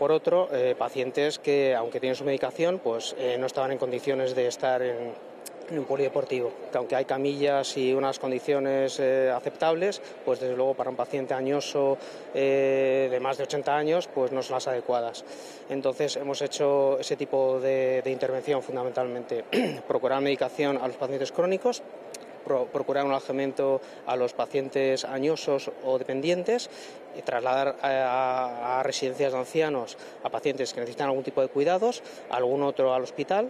por otro, pacientes que, aunque tienen su medicación, pues no estaban en condiciones de estar en un polideportivo, que aunque hay camillas y unas condiciones aceptables, pues desde luego para un paciente añoso de más de 80 años, pues no son las adecuadas. Entonces hemos hecho ese tipo de intervención fundamentalmente, procurar medicación a los pacientes crónicos, procurar un alojamiento a los pacientes añosos o dependientes, y trasladar a residencias de ancianos a pacientes que necesitan algún tipo de cuidados, algún otro al hospital.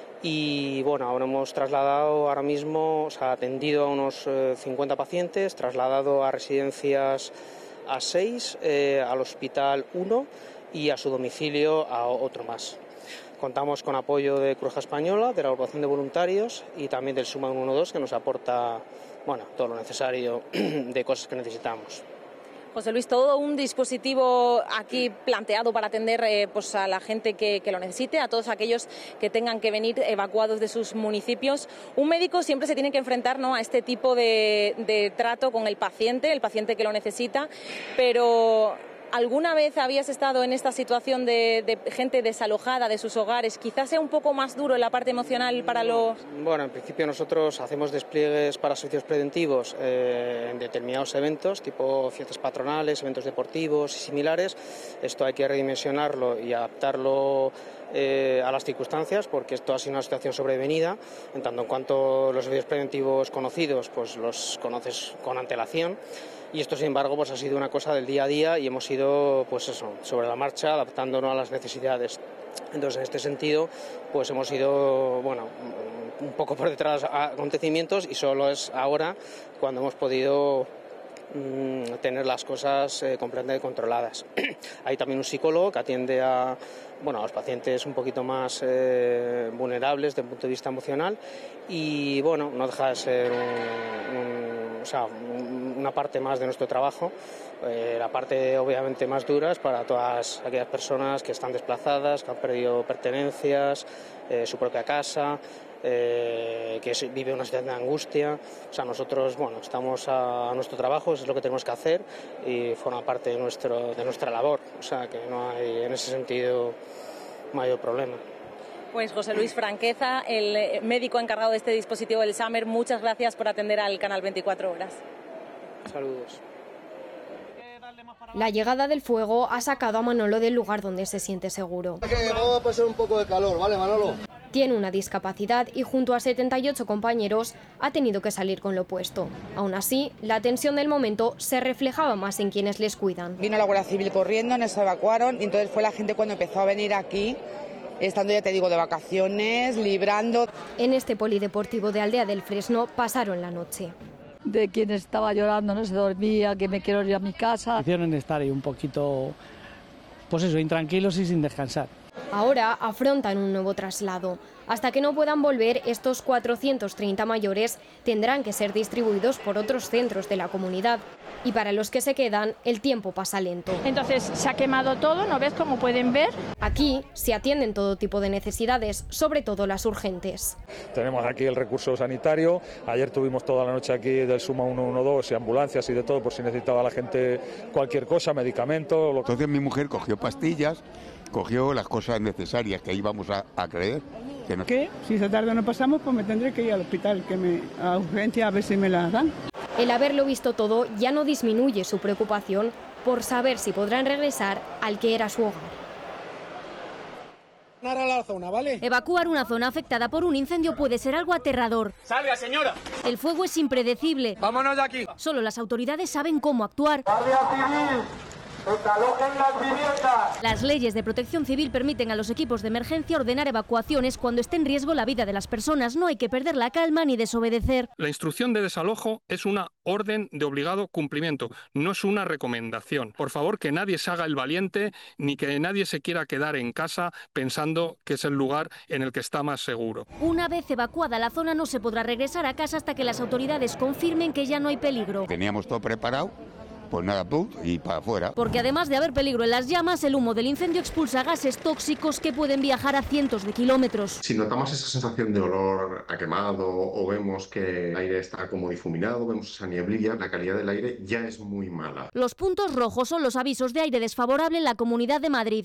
Y bueno, ahora hemos trasladado ahora mismo, atendido a unos 50 pacientes, trasladado a residencias a 6, al hospital 1 y a su domicilio a otro más. Contamos con apoyo de Cruz Roja Española, de la agrupación de voluntarios y también del Suma 112, que nos aporta todo lo necesario de cosas que necesitamos. José Luis, todo un dispositivo aquí planteado para atender a la gente que lo necesite, a todos aquellos que tengan que venir evacuados de sus municipios. Un médico siempre se tiene que enfrentar, ¿no?, a este tipo de trato con el paciente que lo necesita, pero ¿alguna vez habías estado en esta situación de gente desalojada de sus hogares? Quizás sea un poco más duro en la parte emocional para los... Bueno, en principio nosotros hacemos despliegues para servicios preventivos en determinados eventos, tipo fiestas patronales, eventos deportivos y similares. Esto hay que redimensionarlo y adaptarlo a las circunstancias, porque esto ha sido una situación sobrevenida, en tanto en cuanto los servicios preventivos conocidos, pues los conoces con antelación. Y esto, sin embargo, pues ha sido una cosa del día a día y hemos ido, sobre la marcha, adaptándonos a las necesidades. Entonces, en este sentido, pues hemos ido, un poco por detrás de los acontecimientos, y solo es ahora cuando hemos podido tener las cosas completamente controladas. Hay también un psicólogo que atiende a los pacientes un poquito más vulnerables desde el punto de vista emocional, y no deja de ser una parte más de nuestro trabajo. La parte obviamente más dura es para todas aquellas personas que están desplazadas, que han perdido pertenencias, su propia casa, que vive una situación de angustia. Nosotros estamos a nuestro trabajo, eso es lo que tenemos que hacer y forma parte de nuestra labor, que no hay en ese sentido mayor problema. Pues José Luis Franqueza, el médico encargado de este dispositivo del SAMER, muchas gracias por atender al canal 24 Horas. Saludos. La llegada del fuego ha sacado a Manolo del lugar donde se siente seguro. Vamos a pasar un poco de calor, ¿vale, Manolo? Tiene una discapacidad y junto a 78 compañeros ha tenido que salir con lo opuesto. Aún así, la tensión del momento se reflejaba más en quienes les cuidan. Vino la Guardia Civil corriendo, nos evacuaron y entonces fue la gente cuando empezó a venir aquí, estando, ya te digo, de vacaciones, librando. En este polideportivo de Aldea del Fresno pasaron la noche. De quien estaba llorando, no se dormía, que me quiero ir a mi casa. Hicieron estar ahí un poquito, intranquilos y sin descansar. Ahora afrontan un nuevo traslado. Hasta que no puedan volver, estos 430 mayores tendrán que ser distribuidos por otros centros de la comunidad. Y para los que se quedan, el tiempo pasa lento. Entonces se ha quemado todo, ¿no ves? Como pueden ver. Aquí se atienden todo tipo de necesidades, sobre todo las urgentes. Tenemos aquí el recurso sanitario. Ayer tuvimos toda la noche aquí del Suma 112 y ambulancias y de todo, por si necesitaba la gente cualquier cosa, medicamentos. Entonces mi mujer cogió pastillas, cogió las cosas necesarias que íbamos a creer. Que si esta tarde no pasamos, pues me tendré que ir al hospital, a urgencia, a ver si me las dan. El haberlo visto todo ya no disminuye su preocupación por saber si podrán regresar al que era su hogar. La zona, ¿vale? Evacuar una zona afectada por un incendio puede ser algo aterrador. ¡Salga, señora! El fuego es impredecible. ¡Vámonos de aquí! Solo las autoridades saben cómo actuar. ¡Guardia Civil! ¡Desalojen las viviendas! Las leyes de protección civil permiten a los equipos de emergencia ordenar evacuaciones cuando esté en riesgo la vida de las personas. No hay que perder la calma ni desobedecer. La instrucción de desalojo es una orden de obligado cumplimiento, no es una recomendación. Por favor, que nadie se haga el valiente ni que nadie se quiera quedar en casa pensando que es el lugar en el que está más seguro. Una vez evacuada la zona no se podrá regresar a casa hasta que las autoridades confirmen que ya no hay peligro. Teníamos todo preparado. Pues nada, y para afuera. Porque además de haber peligro en las llamas, el humo del incendio expulsa gases tóxicos que pueden viajar a cientos de kilómetros. Si notamos esa sensación de olor a quemado o vemos que el aire está como difuminado, vemos esa nieblilla, la calidad del aire ya es muy mala. Los puntos rojos son los avisos de aire desfavorable en la Comunidad de Madrid.